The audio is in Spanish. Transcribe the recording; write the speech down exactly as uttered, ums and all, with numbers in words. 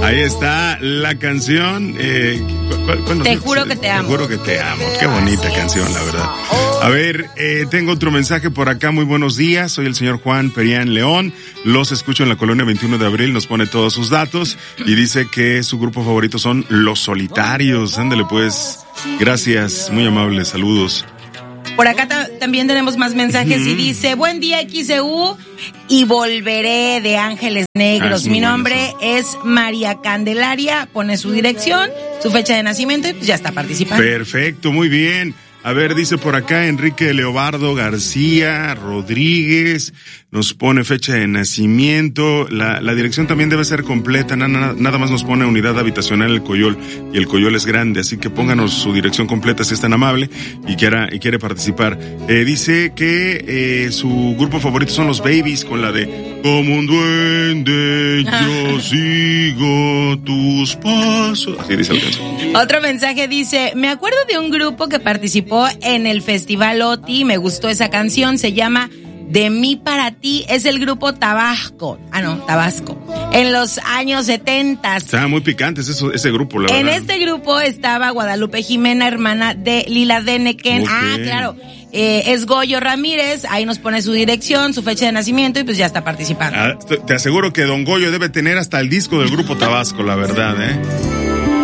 Ahí está la canción. Eh, ¿cuál, cuál te juro que te amo. Te juro que te amo. Qué bonita canción, la verdad. A ver, eh, tengo otro mensaje por acá. Muy buenos días. Soy el señor Juan Perián León. Los escucho en la colonia veintiuno de abril. Nos pone todos sus datos y dice que su grupo favorito son Los Solitarios. Ándale pues. Gracias. Muy amables. Saludos. Por acá ta- también tenemos más mensajes y dice, buen día X E U y volveré de Ángeles Negros. Ah, Mi bueno, nombre sí. es María Candelaria, pone su dirección, su fecha de nacimiento y pues ya está participando. Perfecto, muy bien. A ver, dice por acá Enrique Leobardo García Rodríguez, nos pone fecha de nacimiento, la, la dirección también debe ser completa, nada, nada más nos pone unidad habitacional El Coyol, y El Coyol es grande, así que pónganos su dirección completa si es tan amable y quiera, y quiere participar. Eh, dice que eh, su grupo favorito son los Babies, con la de como un duende yo sigo tus pasos. Así dice la canción. Otro mensaje dice, me acuerdo de un grupo que participó en el Festival O T I, me gustó esa canción, se llama De mí para ti, es el grupo Tabasco, ah no, Tabasco, en los años setenta. Estaban muy picantes eso, ese grupo, la En verdad. este grupo estaba Guadalupe Jimena, hermana de Lila Deneken. Okay. Ah, claro. Eh, es Goyo Ramírez, ahí nos pone su dirección, su fecha de nacimiento y pues ya está participando. Ah, te aseguro que Don Goyo debe tener hasta el disco del grupo Tabasco, la verdad, ¿eh?